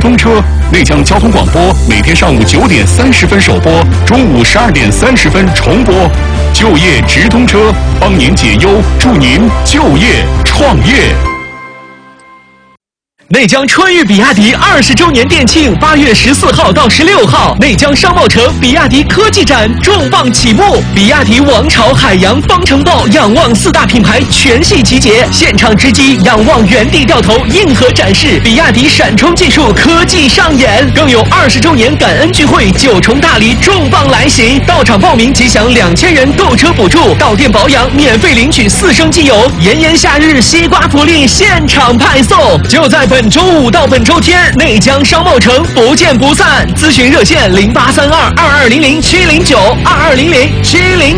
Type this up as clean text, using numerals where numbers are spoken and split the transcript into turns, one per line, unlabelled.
通车。内江交通广播每天上午9点30分首播，中午12点30分重播。就业直通车，帮您解忧，助您就业创业。
内江春裕比亚迪20周年店庆，8月14号到16号，内江商贸城比亚迪科技展重磅启幕，比亚迪王朝、海洋、方程豹、仰望4大品牌全系集结，现场直击仰望原地掉头硬核展示，比亚迪闪充技术科技上演，更有20周年感恩聚会9重大礼重磅来袭，到场报名即享2000元购车补助，到店保养免费领取4升机油，炎炎夏日西瓜福利现场派送，就在本周5到本周天，内江商贸城不见不散。咨询热线083222000709220070。